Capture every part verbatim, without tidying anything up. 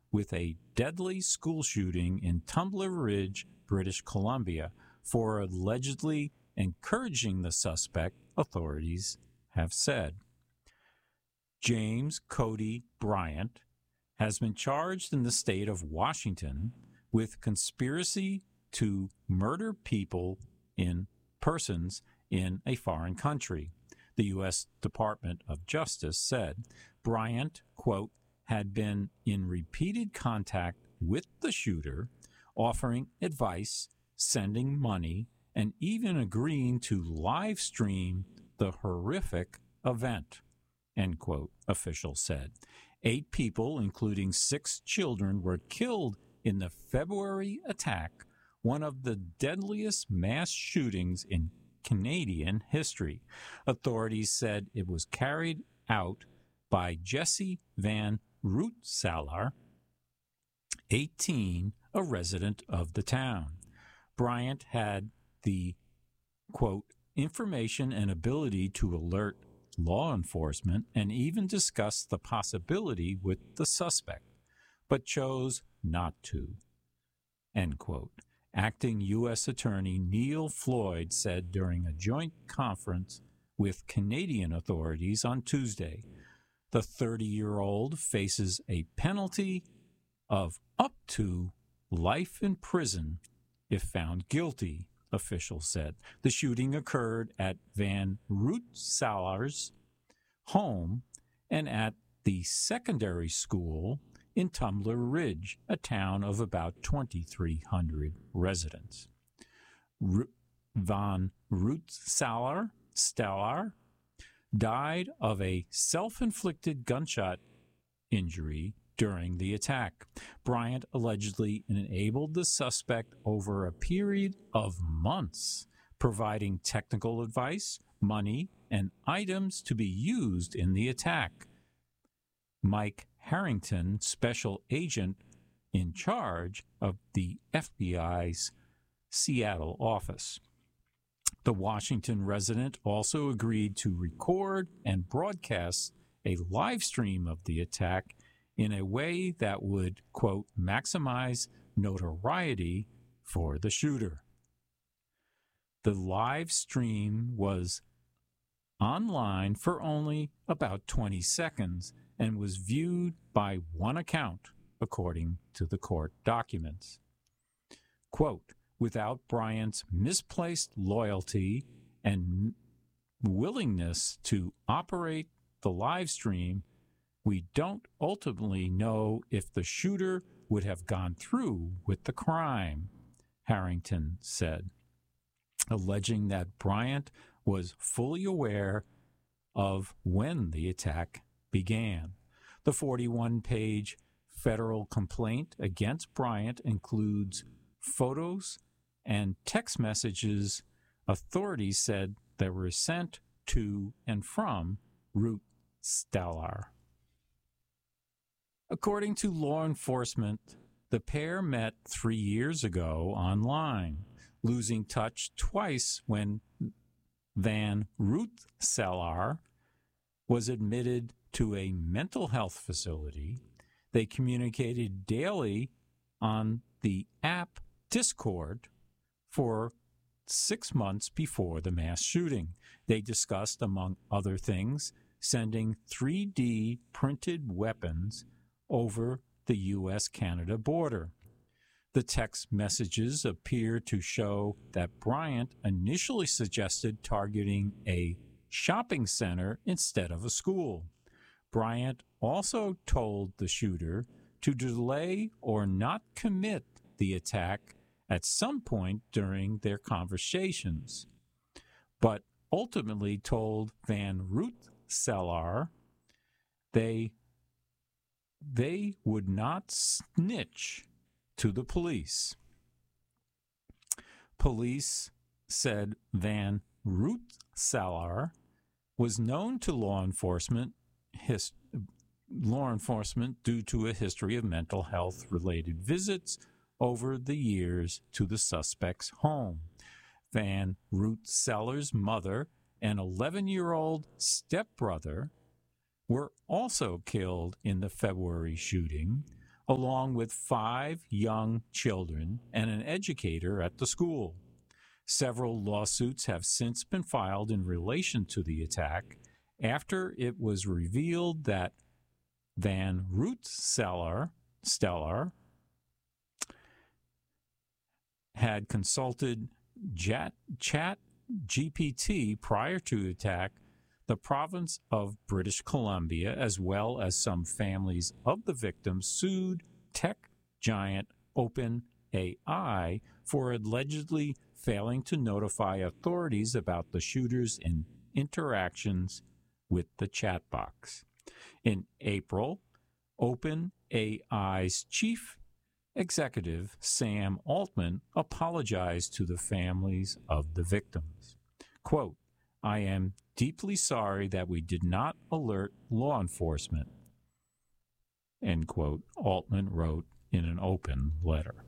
with a deadly school shooting in Tumbler Ridge, British Columbia, for allegedly encouraging the suspect, authorities have said. James Cody Bryant has been charged in the state of Washington with conspiracy to murder people in persons in a foreign country. The U S Department of Justice said Bryant, quote, had been in repeated contact with the shooter, offering advice, sending money, and even agreeing to live stream the horrific event, end quote, officials said. Eight people, including six children, were killed in the February attack, one of the deadliest mass shootings in Canadian history. Authorities said it was carried out by Jesse Van Rootsalar, eighteen, a resident of the town. Bryant had the, quote, information and ability to alert law enforcement and even discuss the possibility with the suspect, but chose not to, end quote. Acting U S Attorney Neil Floyd said during a joint conference with Canadian authorities on Tuesday, the thirty-year-old faces a penalty of up to life in prison if found guilty, officials said. The shooting occurred at Van Rootsalar's home and at the secondary school in Tumbler Ridge, a town of about twenty-three hundred residents. R- Van Rootsalar Stellar died of a self-inflicted gunshot injury during the attack. Bryant allegedly enabled the suspect over a period of months, providing technical advice, money, and items to be used in the attack. Mike Harrington, special agent in charge of the F B I's Seattle office. The Washington resident also agreed to record and broadcast a live stream of the attack in a way that would, quote, maximize notoriety for the shooter. The live stream was online for only about twenty seconds and was viewed by one account, according to the court documents. Quote, without Bryant's misplaced loyalty and willingness to operate the live stream, we don't ultimately know if the shooter would have gone through with the crime, Harrington said, alleging that Bryant was fully aware of when the attack began. The forty-one page federal complaint against Bryant includes photos and text messages authorities said that were sent to and from Rootsalar. According to law enforcement, the pair met three years ago online, losing touch twice when Van Rootsalar was admitted to a mental health facility. They communicated daily on the app Discord for six months before the mass shooting. They discussed, among other things, sending three D printed weapons over the U S Canada border. The text messages appear to show that Bryant initially suggested targeting a shopping center instead of a school. Bryant also told the shooter to delay or not commit the attack at some point during their conversations, but ultimately told Van Rootsalar they they would not snitch to the police. Police said Van Rootsalar was known to law enforcement his, law enforcement due to a history of mental health related visits over the years to the suspect's home. Van Rootsalar's mother and eleven-year-old stepbrother were also killed in the February shooting. along with five young children and an educator at the school. Several lawsuits have since been filed in relation to the attack after it was revealed that Van Rootsteller Stellar had consulted Chat, Chat G P T prior to the attack. The province of British Columbia, as well as some families of the victims, sued tech giant OpenAI for allegedly failing to notify authorities about the shooters and interactions with the chat box. In April, OpenAI's chief executive, Sam Altman, apologized to the families of the victims. Quote, "I am deeply sorry that we did not alert law enforcement," end quote, Altman wrote in an open letter.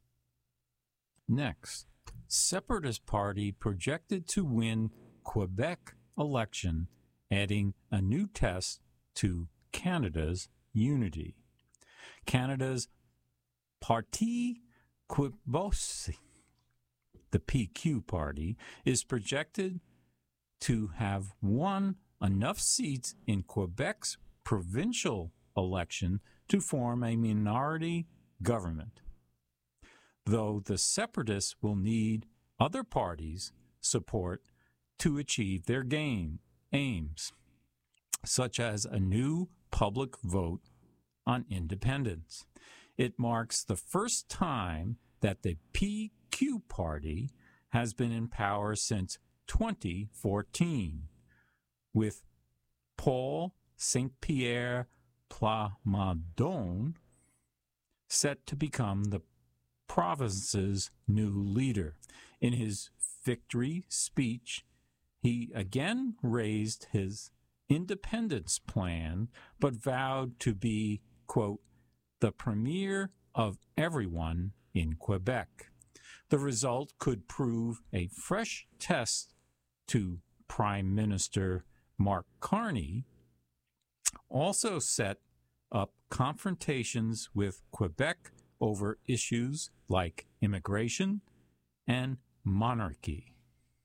Next, Separatist Party projected to win Quebec election, adding a new test to Canada's unity. Canada's Parti Québécois, the P Q party, is projected to have won enough seats in Quebec's provincial election to form a minority government, though the separatists will need other parties' support to achieve their game aims, such as a new public vote on independence. It marks the first time that the P Q party has been in power since twenty fourteen, with Paul Saint-Pierre Plamondon set to become the province's new leader. In his victory speech, he again raised his independence plan, but vowed to be, quote, the premier of everyone in Quebec. The result could prove a fresh test to Prime Minister Mark Carney, also set up confrontations with Quebec over issues like immigration and monarchy.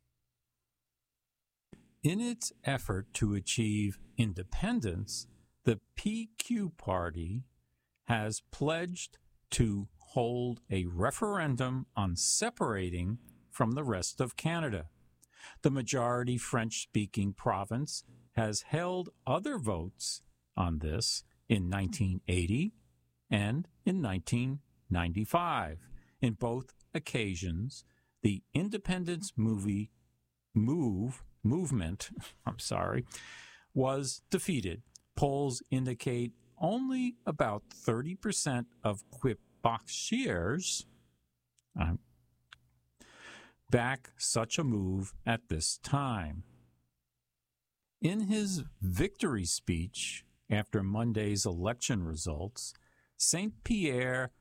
In its effort to achieve independence, the P Q party has pledged to hold a referendum on separating from the rest of Canada. The majority French-speaking province has held other votes on this in nineteen eighty and in nineteen ninety-five. In both occasions, the independence movie move movement, I'm sorry, was defeated. Polls indicate only about thirty percent of Quebeciers um, back such a move at this time. In his victory speech after Monday's election results, Saint-Pierre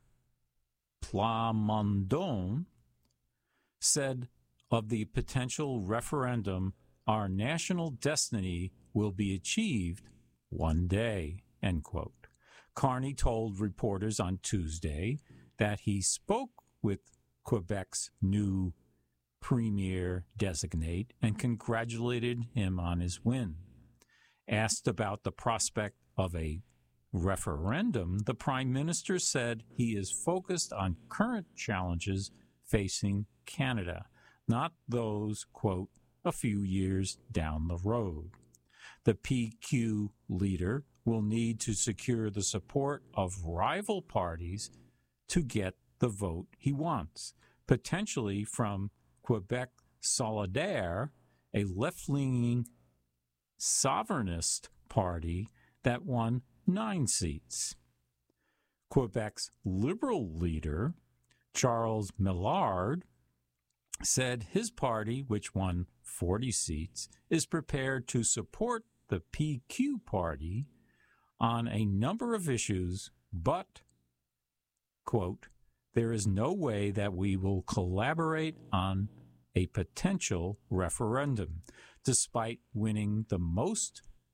Plamondon said of the potential referendum, "Our national destiny will be achieved one day," end quote. Carney told reporters on Tuesday that he spoke with Quebec's new premier designate and congratulated him on his win. Asked about the prospect of a referendum, the prime minister said he is focused on current challenges facing Canada, not those, quote, a few years down the road. The P Q leader will need to secure the support of rival parties to get the vote he wants, potentially from Quebec Solidaire, a left-leaning sovereignist party that won nine seats. Quebec's Liberal leader, Charles Millard, said his party, which won forty seats, is prepared to support the P Q party on a number of issues, but, quote, there is no way that we will collaborate on a potential referendum, despite winning the most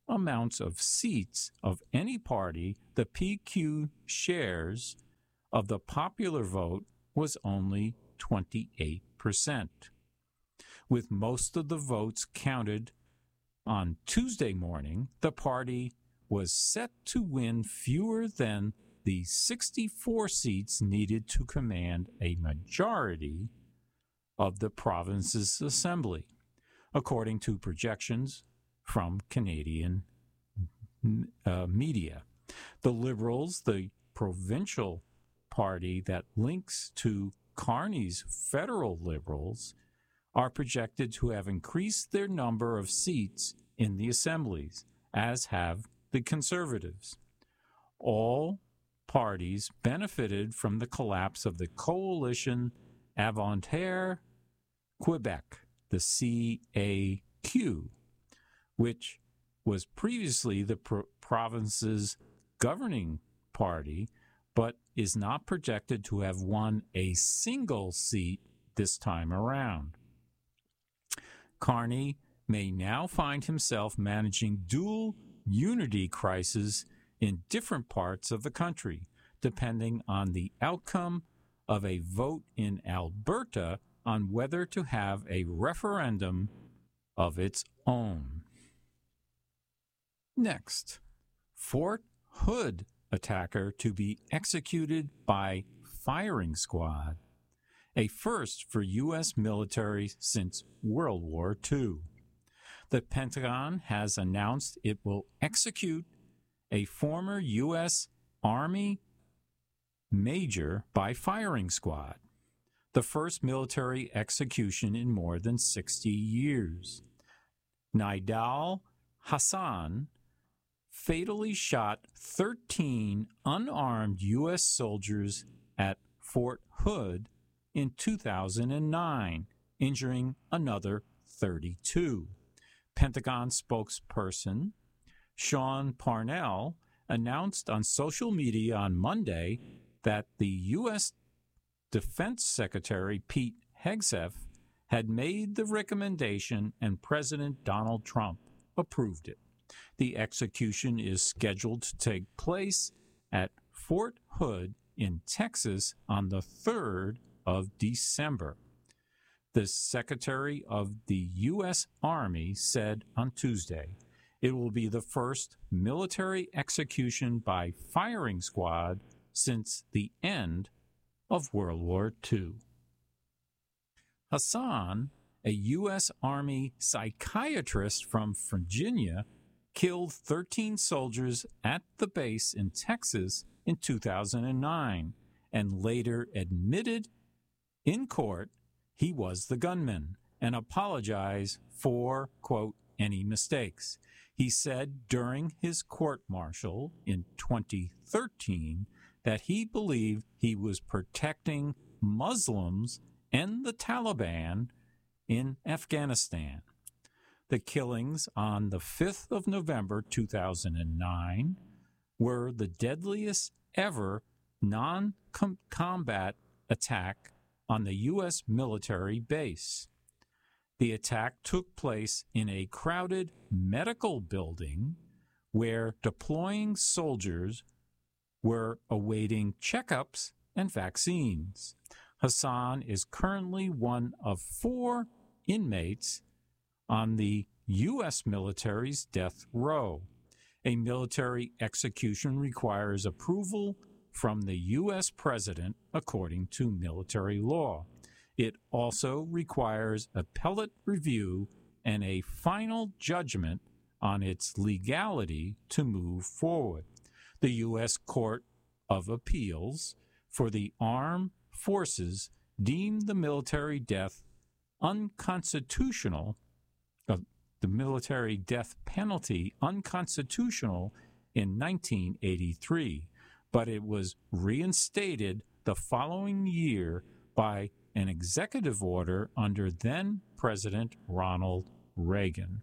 amounts of seats of any party the P Q shares of the popular vote was only twenty-eight percent. With most of the votes counted on Tuesday morning, the party was set to win fewer than the sixty-four seats needed to command a majority of the province's assembly, according to projections from Canadian uh, media. The Liberals, the provincial party that links to Carney's federal Liberals, are projected to have increased their number of seats in the assemblies, as have the Conservatives. All parties benefited from the collapse of the Coalition Avenir Quebec, the C A Q, which was previously the pro- province's governing party, but is not projected to have won a single seat this time around. Carney may now find himself managing dual unity crises in different parts of the country, depending on the outcome of a vote in Alberta on whether to have a referendum of its own. Next, Fort Hood attacker to be executed by firing squad, a first for U S military since World War Two. The Pentagon has announced it will execute a former U S Army major by firing squad, the first military execution in more than sixty years. Nidal Hassan fatally shot thirteen unarmed U S soldiers at Fort Hood in two thousand nine, injuring another thirty-two. Pentagon spokesperson Sean Parnell announced on social media on Monday that the U S Defense Secretary Pete Hegseth had made the recommendation and President Donald Trump approved it. The execution is scheduled to take place at Fort Hood in Texas on the third of December. The Secretary of the U S Army said on Tuesday it will be the first military execution by firing squad since the end of World War Two. Hassan, a U S Army psychiatrist from Virginia, killed thirteen soldiers at the base in Texas in two thousand nine and later admitted in court he was the gunman and apologized for, quote, any mistakes. He said during his court-martial in twenty thirteen that he believed he was protecting Muslims and the Taliban in Afghanistan. The killings on the fifth of November two thousand nine were the deadliest ever non-combat attack on the U S military base. The attack took place in a crowded medical building where deploying soldiers were awaiting checkups and vaccines. Hassan is currently one of four inmates on the U S military's death row. A military execution requires approval from the U S president, according to military law. It also requires appellate review and a final judgment on its legality to move forward. The U S Court of Appeals for the Armed Forces deemed the military death unconstitutional, uh, the military death penalty unconstitutional in nineteen eighty-three, but it was reinstated the following year by an executive order under then-President Ronald Reagan.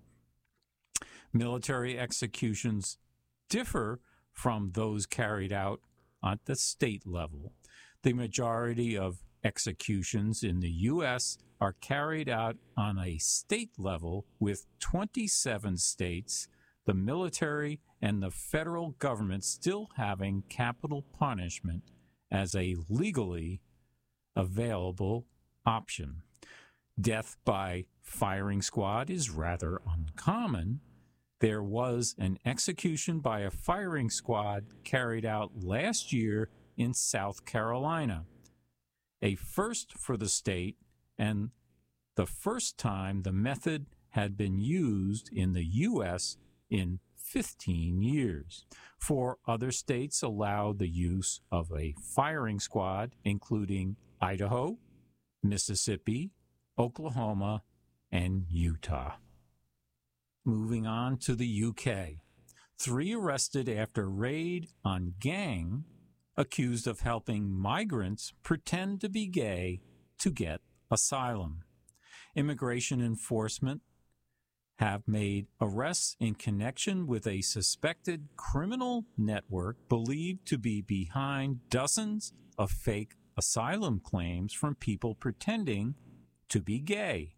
Military executions differ from those carried out at the state level. The majority of executions in the U S are carried out on a state level, with twenty-seven states the military and the federal government still having capital punishment as a legally available option. Death by firing squad is rather uncommon. There was an execution by a firing squad carried out last year in South Carolina, a first for the state and the first time the method had been used in the U S in fifteen years. Four other states allowed the use of a firing squad, including Idaho, Mississippi, Oklahoma, and Utah. Moving on to the U K. Three arrested after raid on gang accused of helping migrants pretend to be gay to get asylum. Immigration enforcement have made arrests in connection with a suspected criminal network believed to be behind dozens of fake asylum claims from people pretending to be gay.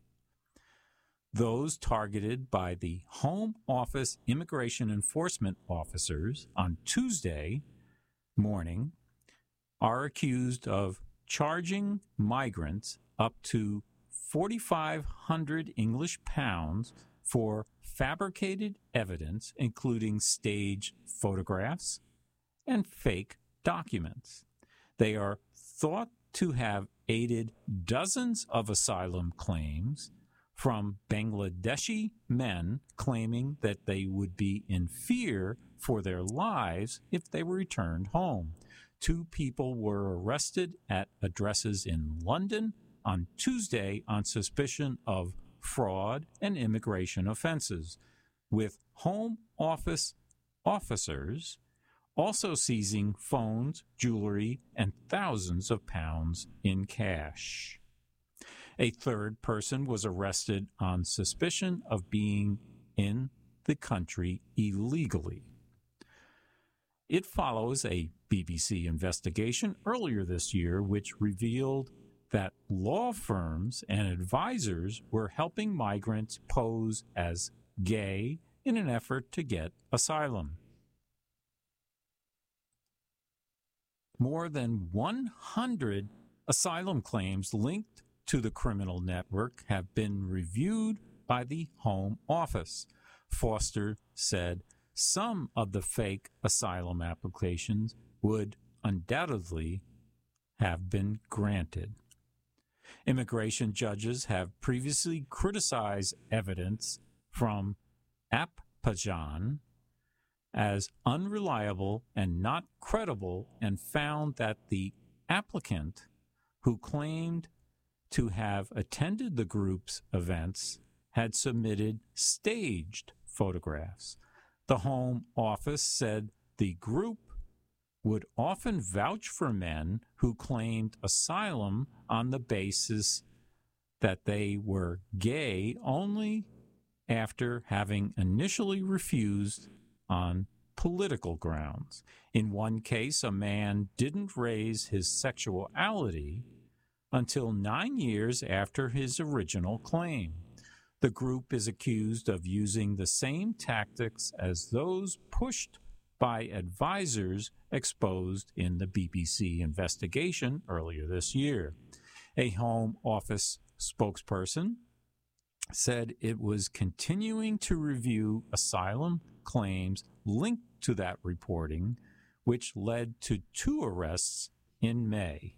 Those targeted by the Home Office immigration enforcement officers on Tuesday morning are accused of charging migrants up to four thousand five hundred English pounds for fabricated evidence, including staged photographs and fake documents. They are thought to have aided dozens of asylum claims from Bangladeshi men claiming that they would be in fear for their lives if they were returned home. Two people were arrested at addresses in London on Tuesday on suspicion of fraud and immigration offenses, with Home Office officers also seizing phones, jewelry, and thousands of pounds in cash. A third person was arrested on suspicion of being in the country illegally. It follows a B B C investigation earlier this year which revealed that law firms and advisors were helping migrants pose as gay in an effort to get asylum. More than one hundred asylum claims linked to the criminal network have been reviewed by the Home Office. Foster said some of the fake asylum applications would undoubtedly have been granted. Immigration judges have previously criticized evidence from Appajan as unreliable and not credible and found that the applicant who claimed to have attended the group's events had submitted staged photographs. The Home Office said the group would often vouch for men who claimed asylum on the basis that they were gay only after having initially refused on political grounds. In one case, a man didn't raise his sexuality until nine years after his original claim. The group is accused of using the same tactics as those pushed by advisors exposed in the B B C investigation earlier this year. A Home Office spokesperson said it was continuing to review asylum claims linked to that reporting, which led to two arrests in May.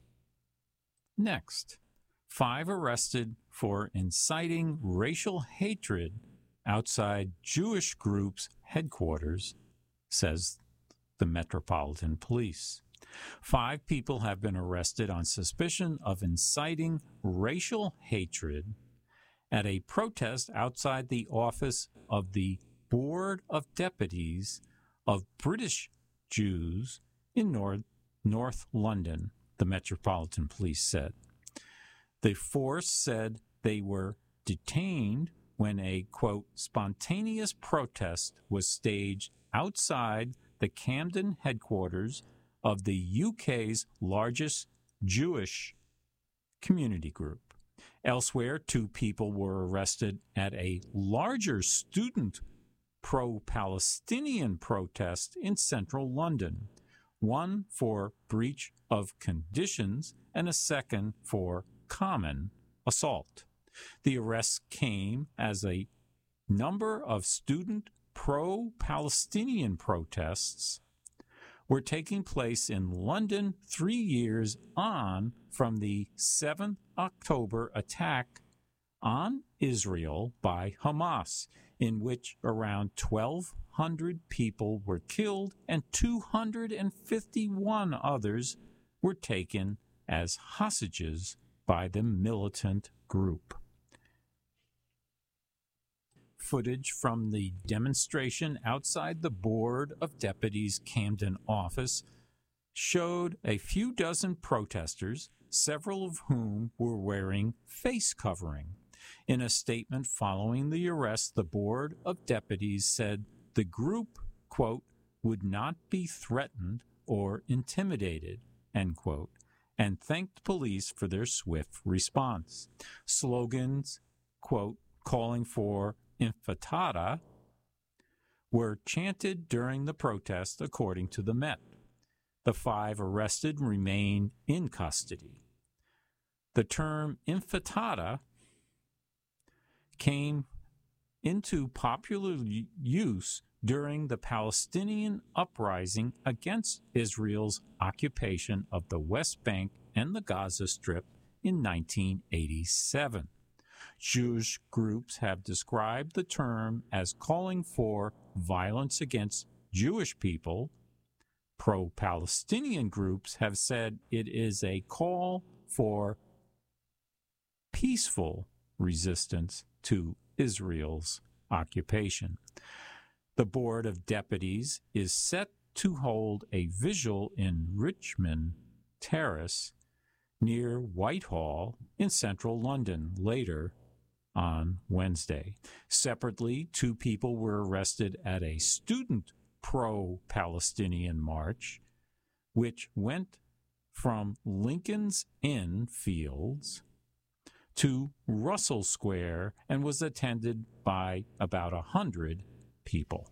Next, five arrested for inciting racial hatred outside Jewish group's headquarters, says the Metropolitan Police. Five people have been arrested on suspicion of inciting racial hatred at a protest outside the office of the Board of Deputies of British Jews in North, North London, the Metropolitan Police said. The force said they were detained when a, quote, spontaneous protest was staged outside the Camden headquarters of the U K's largest Jewish community group. Elsewhere, two people were arrested at a larger student pro-Palestinian protests in central London, one for breach of conditions and a second for common assault. The arrests came as a number of student pro-Palestinian protests were taking place in London three years on from the seventh of October attack on Israel by Hamas, in which around twelve hundred people were killed and two hundred fifty-one others were taken as hostages by the militant group. Footage from the demonstration outside the Board of Deputies Camden office showed a few dozen protesters, several of whom were wearing face covering. In a statement following the arrest, the Board of Deputies said the group, quote, would not be threatened or intimidated, end quote, and thanked police for their swift response. Slogans, quote, calling for intifada were chanted during the protest, according to the Met. The five arrested remain in custody. The term intifada came into popular use during the Palestinian uprising against Israel's occupation of the West Bank and the Gaza Strip in nineteen eighty-seven. Jewish groups have described the term as calling for violence against Jewish people. Pro-Palestinian groups have said it is a call for peaceful resistance to Israel's occupation. The Board of Deputies is set to hold a vigil in Richmond Terrace near Whitehall in central London later on Wednesday. Separately, two people were arrested at a student pro-Palestinian march, which went from Lincoln's Inn Fields to Russell Square and was attended by about a hundred people.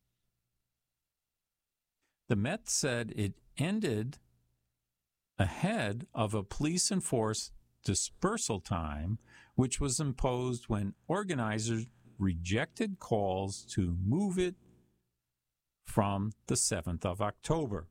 The Met said it ended ahead of a police-enforced dispersal time, which was imposed when organizers rejected calls to move it from the seventh of October.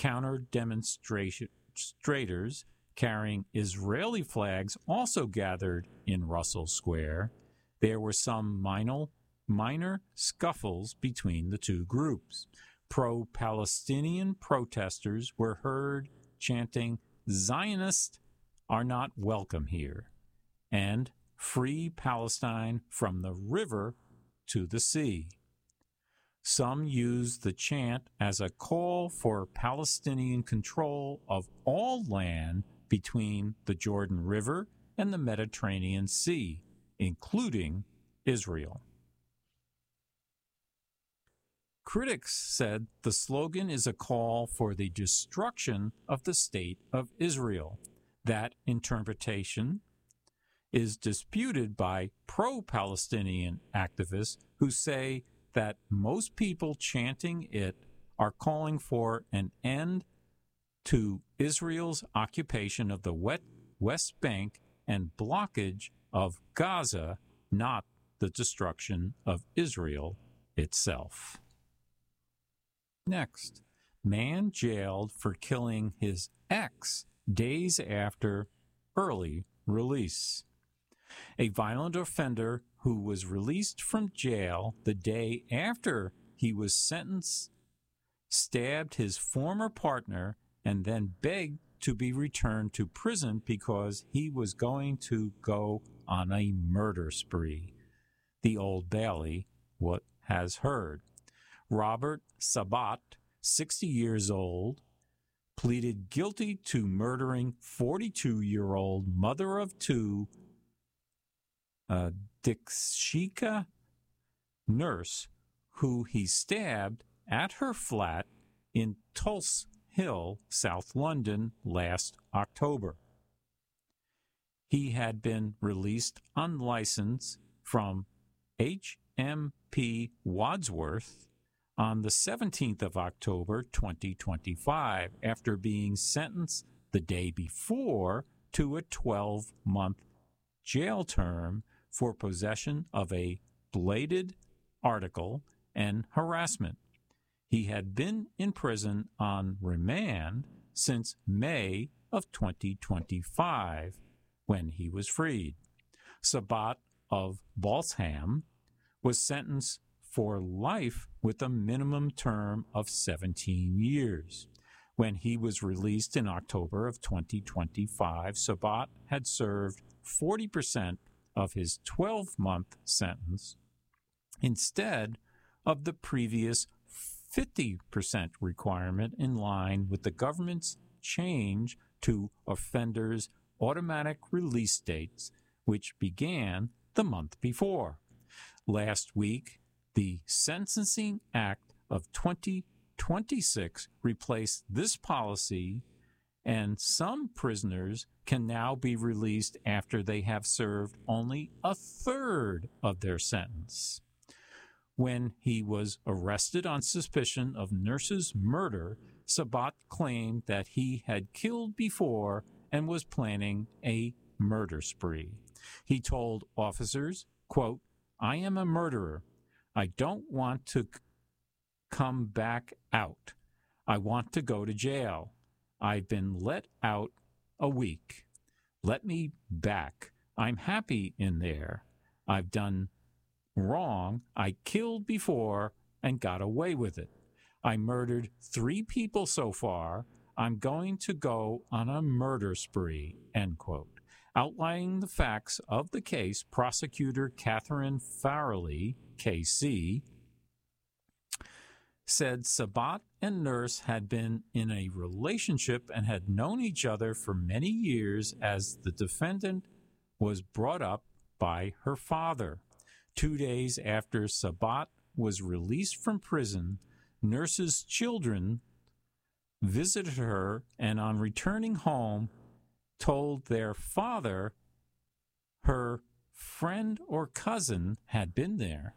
Counter-demonstrators carrying Israeli flags also gathered in Russell Square. There were some minor, minor scuffles between the two groups. Pro-Palestinian protesters were heard chanting, "Zionists are not welcome here," and "Free Palestine from the river to the sea." Some used the chant as a call for Palestinian control of all land between the Jordan River and the Mediterranean Sea, including Israel. Critics said the slogan is a call for the destruction of the state of Israel. That interpretation is disputed by pro-Palestinian activists who say that most people chanting it are calling for an end to Israel's occupation of the West Bank and blockage of Gaza, not the destruction of Israel itself. Next, man jailed for killing his ex days after early release. A violent offender who was released from jail the day after he was sentenced stabbed his former partner and then begged to be returned to prison because he was going to go on a murder spree. The Old Bailey what has heard. Robert Sabat, sixty years old, pleaded guilty to murdering forty-two-year-old mother of two uh, Dikshika nurse, who he stabbed at her flat in Tulse Hill, South London, last October. He had been released unlicensed from H M P Wadsworth on the seventeenth of October, twenty twenty-five, after being sentenced the day before to a twelve-month jail term for possession of a bladed article and harassment. He had been in prison on remand since May of twenty twenty-five, when he was freed. Sabat of Balsham was sentenced for life with a minimum term of seventeen years. When he was released in October of twenty twenty-five, Sabat had served forty percent of his twelve-month sentence instead of the previous fifty percent requirement, in line with the government's change to offenders' automatic release dates, which began the month before. Last week, the Sentencing Act of twenty twenty-six replaced this policy, and some prisoners can now be released after they have served only a third of their sentence. When he was arrested on suspicion of Nurse's murder, Sabat claimed that he had killed before and was planning a murder spree. He told officers, quote, "I am a murderer. I don't want to c- come back out. I want to go to jail. I've been let out a week. Let me back. I'm happy in there. I've done wrong. I killed before and got away with it. I murdered three people so far. I'm going to go on a murder spree," end quote. Outlining the facts of the case, prosecutor Catherine Farrelly, K C, said Sabat and Nurse had been in a relationship and had known each other for many years, as the defendant was brought up by her father. Two days after Sabat was released from prison, Nurse's children visited her and, on returning home, told their father her friend or cousin had been there.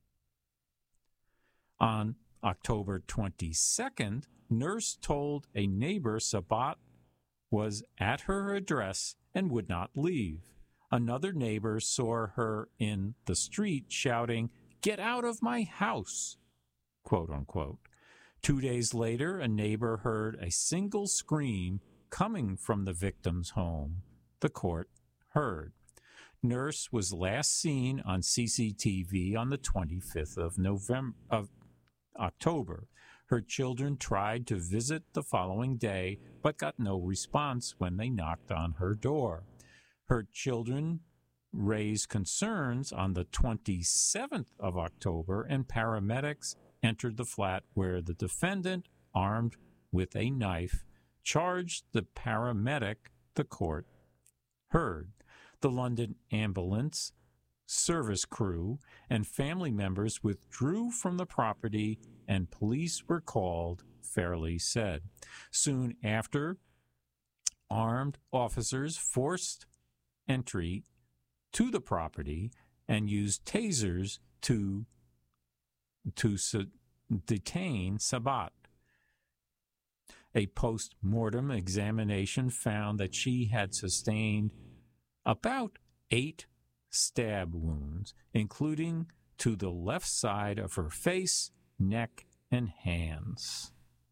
On October twenty-second, Nurse told a neighbor Sabat was at her address and would not leave. Another neighbor saw her in the street shouting, "Get out of my house," quote unquote. Two days later, a neighbor heard a single scream coming from the victim's home. The court heard. Nurse was last seen on C C T V on the twenty-fifth of November of October. Her children tried to visit the following day, but got no response when they knocked on her door. Her children raised concerns on the twenty-seventh of October, and paramedics entered the flat where the defendant, armed with a knife, charged the paramedic. The court heard. The London ambulance service crew and family members withdrew from the property and police were called, Farrelly said. Soon after, armed officers forced entry to the property and used tasers to, to su- detain Sabat. A post-mortem examination found that she had sustained about eight stab wounds, including to the left side of her face, neck, and hands.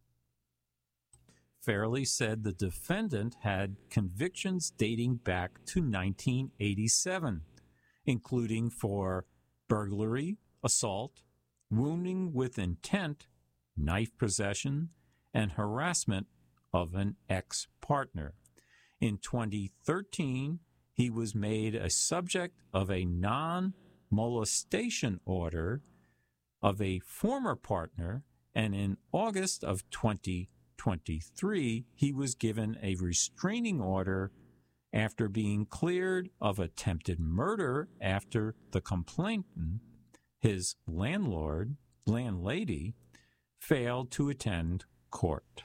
Farrelly said the defendant had convictions dating back to nineteen eighty-seven, including for burglary, assault, wounding with intent, knife possession, and harassment of an ex-partner. In twenty thirteen, he was made a subject of a non-molestation order of a former partner, and in August of twenty twenty-three, he was given a restraining order after being cleared of attempted murder after the complainant, his landlord, landlady, failed to attend court.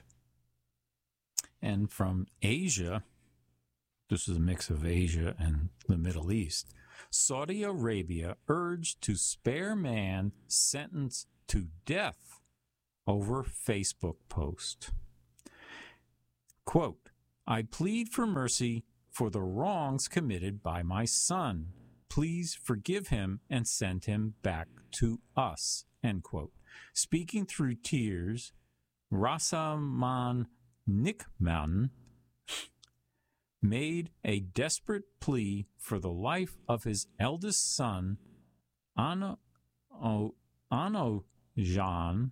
And from Asia, this is a mix of Asia and the Middle East, Saudi Arabia urged to spare man sentenced to death over Facebook post. Quote, I plead for mercy for the wrongs committed by my son. Please forgive him and send him back to us, end quote. Speaking through tears, Rasaman Nikman made a desperate plea for the life of his eldest son, Ano, o, Anojan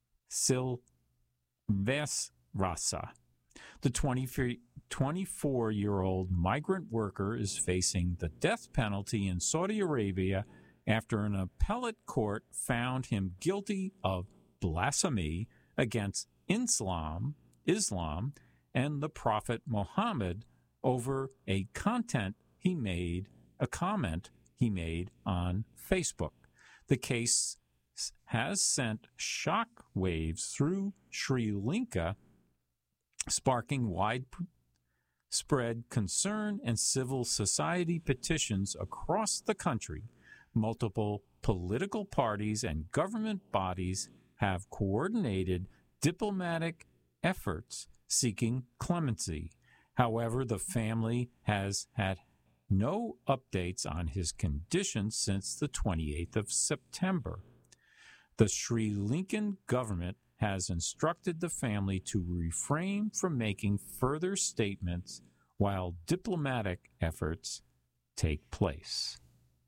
Silvesrasa. The twenty-four-year-old migrant worker is facing the death penalty in Saudi Arabia after an appellate court found him guilty of blasphemy against Islam, Islam and the Prophet Muhammad over a content he made, a comment he made on Facebook. The case has sent shock waves through Sri Lanka, sparking widespread concern and civil society petitions across the country. Multiple political parties and government bodies have coordinated diplomatic efforts seeking clemency. However, the family has had no updates on his condition since the twenty-eighth of September. The Sri Lankan government has instructed the family to refrain from making further statements while diplomatic efforts take place.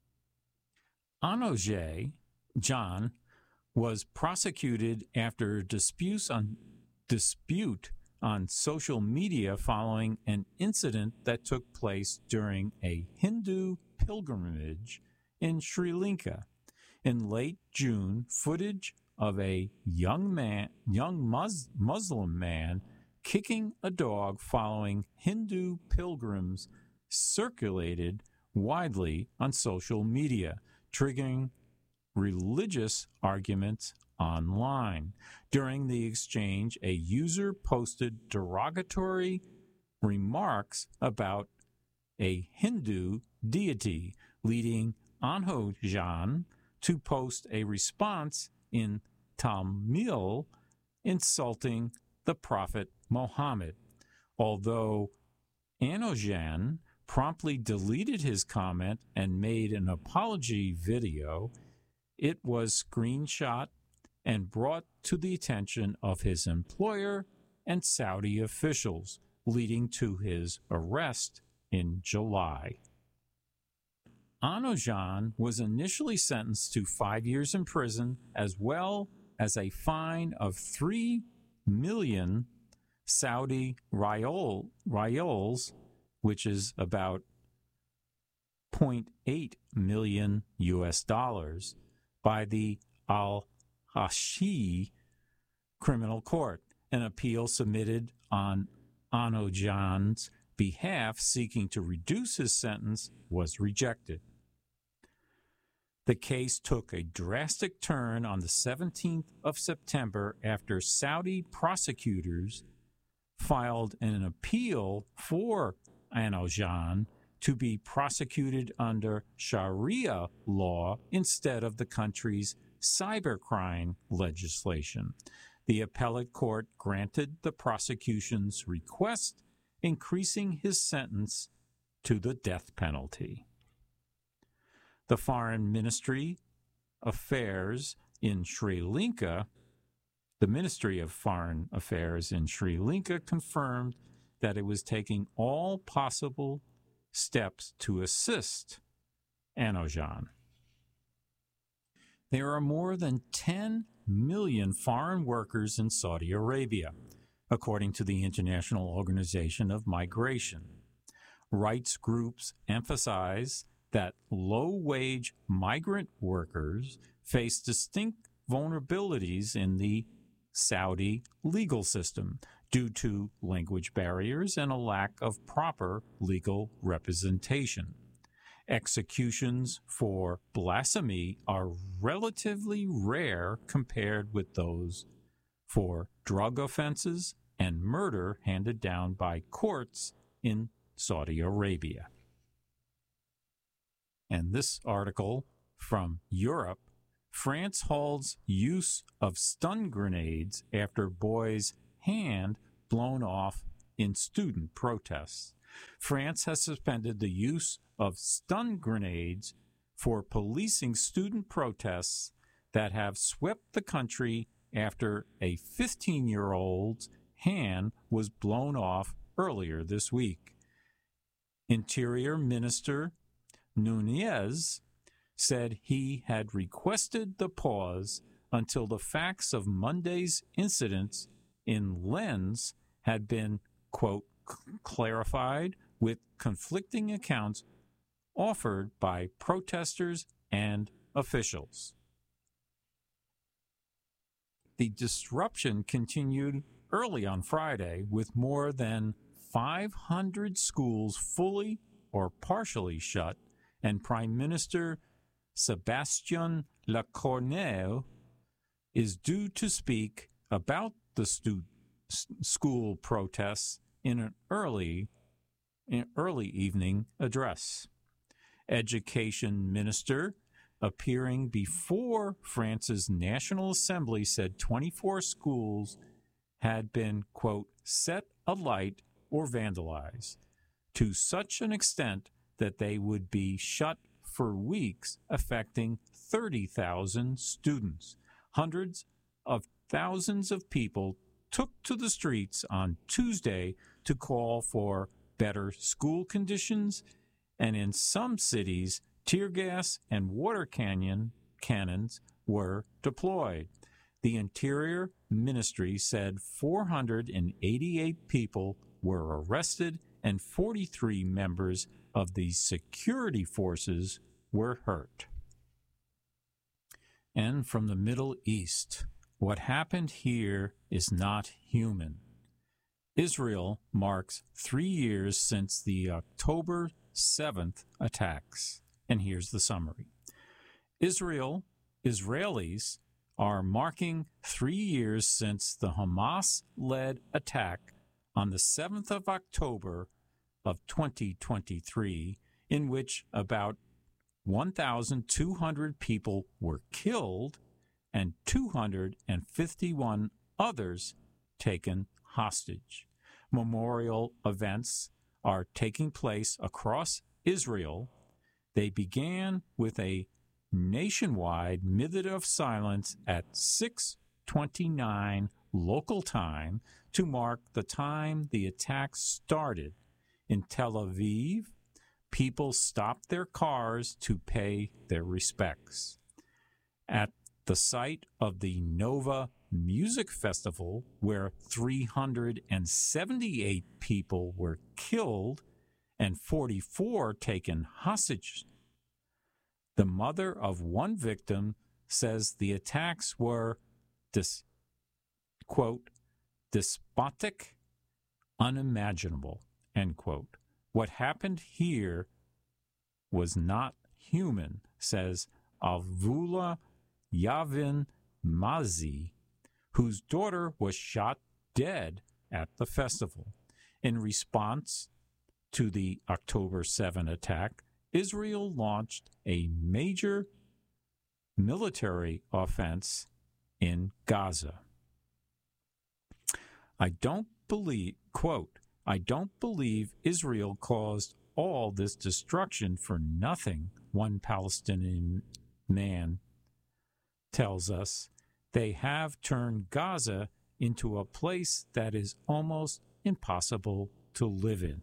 Anoje John was prosecuted after disputes on, dispute on social media following an incident that took place during a Hindu pilgrimage in Sri Lanka. In late June, footage of a young man, young Mus- Muslim man kicking a dog following Hindu pilgrims circulated widely on social media, triggering religious arguments online. During the exchange, a user posted derogatory remarks about a Hindu deity, leading Anojan to post a response in Tamil insulting the Prophet Muhammad. Although Anojan promptly deleted his comment and made an apology video, it was screenshot and brought to the attention of his employer and Saudi officials, leading to his arrest in July. Anojan was initially sentenced to five years in prison as well as a fine of three million Saudi rial, rials, which is about zero point eight million U S dollars, by the Al-Hashi Criminal Court. An appeal submitted on Anojan's behalf seeking to reduce his sentence was rejected. The case took a drastic turn on the seventeenth of September after Saudi prosecutors filed an appeal for Anojan to be prosecuted under Sharia law instead of the country's cybercrime legislation. The appellate court granted the prosecution's request, increasing his sentence to the death penalty. The Foreign Ministry Affairs in Sri Lanka, the Ministry of Foreign Affairs in Sri Lanka confirmed that it was taking all possible steps to assist Anojan. There are more than ten million foreign workers in Saudi Arabia, according to the International Organization of Migration. Rights groups emphasize that low-wage migrant workers face distinct vulnerabilities in the Saudi legal system due to language barriers and a lack of proper legal representation. Executions for blasphemy are relatively rare compared with those for drug offenses and murder handed down by courts in Saudi Arabia. And this article from Europe, France halts use of stun grenades after boy's hand blown off in student protests. France has suspended the use of stun grenades for policing student protests that have swept the country after a fifteen-year-old's hand was blown off earlier this week. Interior Minister Nunez said he had requested the pause until the facts of Monday's incidents in Lens had been, quote, clarified with conflicting accounts offered by protesters and officials. The disruption continued early on Friday with more than five hundred schools fully or partially shut, and Prime Minister Sébastien Lecornu is due to speak about the stu- school protests in an early, an early evening address. Education Minister, appearing before France's National Assembly, said twenty-four schools had been, quote, set alight or vandalized to such an extent that they would be shut for weeks, affecting thirty thousand students. Hundreds of thousands of people took to the streets on Tuesday to call for better school conditions, and in some cities, tear gas and water canyon cannons were deployed. The Interior Ministry said four hundred eighty-eight people were arrested and forty-three members of the security forces were hurt. And from the Middle East, what happened here is not human. Israel marks three years since the October seventh attacks. And here's the summary. Israel, Israelis are marking three years since the Hamas-led attack on the seventh of October of twenty twenty-three, in which about one thousand two hundred people were killed and two hundred fifty-one others taken hostage. Memorial events are taking place across Israel. They began with a nationwide minute of silence at six twenty-nine local time to mark the time the attack started. In Tel Aviv, people stopped their cars to pay their respects. At the site of the Nova Music Festival, where three hundred seventy-eight people were killed and forty-four taken hostage, the mother of one victim says the attacks were, dis, quote, despotic, unimaginable, end quote. What happened here was not human, says Avula Yavin Mazi, whose daughter was shot dead at the festival. In response to the October seventh attack, Israel launched a major military offense in Gaza. I don't believe, quote, I don't believe Israel caused all this destruction for nothing, one Palestinian man tells us. They have turned Gaza into a place that is almost impossible to live in.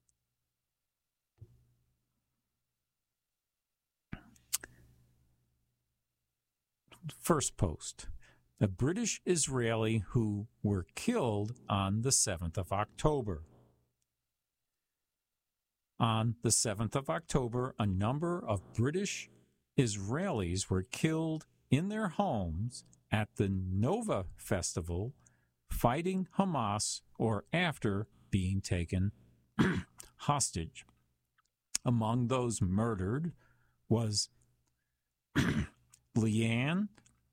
First post. A British Israeli who were killed on the seventh of October. On the seventh of October, a number of British Israelis were killed in their homes at the Nova Festival, fighting Hamas or after being taken hostage. Among those murdered was Liane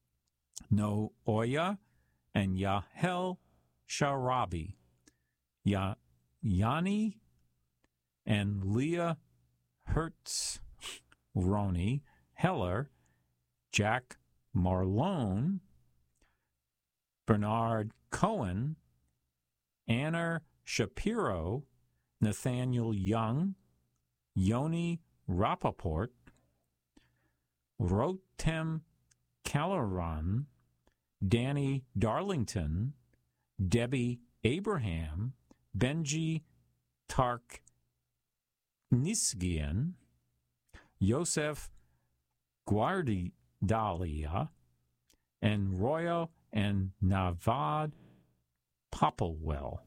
Nooya and Yahel Sharabi. Ya- Yanni and Leah Hertz Ronnie Heller, Jack Marlone, Bernard Cohen, Anna Shapiro, Nathaniel Young, Yoni Rappaport, Rotem Caleron, Danny Darlington, Debbie Abraham, Benji Tarknisgian, Yosef Guardidalia, and Roya and Navad Popplewell.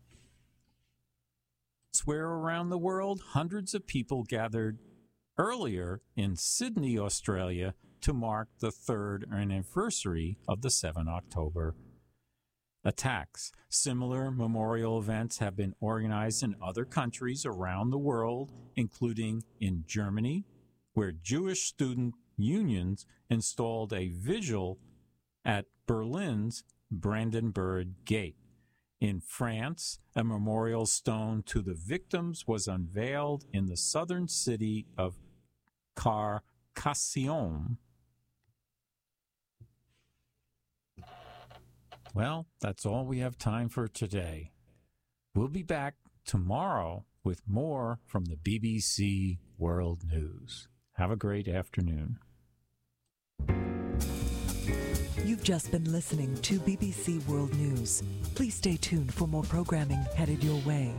Where around the world, hundreds of people gathered earlier in Sydney, Australia, to mark the third anniversary of the seven October attacks. Similar memorial events have been organized in other countries around the world, including in Germany, where Jewish student unions installed a vigil at Berlin's Brandenburg Gate. In France, a memorial stone to the victims was unveiled in the southern city of Carcassonne. Well, that's all we have time for today. We'll be back tomorrow with more from the B B C World News. Have a great afternoon. You've just been listening to B B C World News. Please stay tuned for more programming headed your way.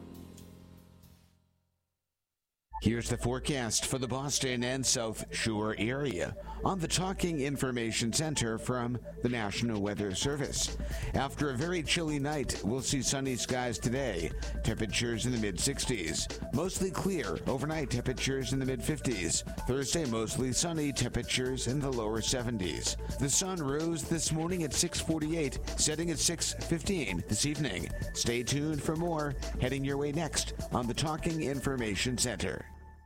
Here's the forecast for the Boston and South Shore area on the Talking Information Center from the National Weather Service. After a very chilly night, we'll see sunny skies today. Temperatures in the mid sixties. Mostly clear. Overnight temperatures in the mid fifties. Thursday, mostly sunny. Temperatures in the lower seventies. The sun rose this morning at six forty-eight, setting at six fifteen this evening. Stay tuned for more heading your way next on the Talking Information Center.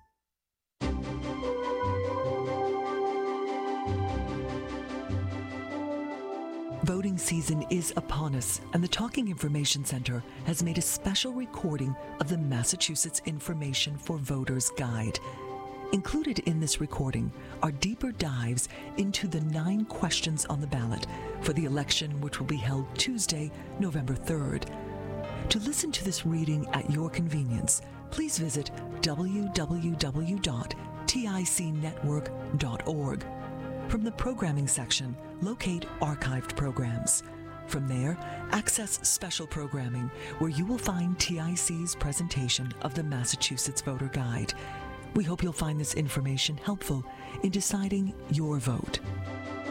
Voting season is upon us, and the Talking Information Center has made a special recording of the Massachusetts Information for Voters Guide. Included in this recording are deeper dives into the nine questions on the ballot for the election, which will be held Tuesday, November third. To listen to this reading at your convenience, please visit w w w dot tic network dot org. From the programming section, locate archived programs. From there, access special programming, where you will find T I C's presentation of the Massachusetts Voter Guide. We hope you'll find this information helpful in deciding your vote.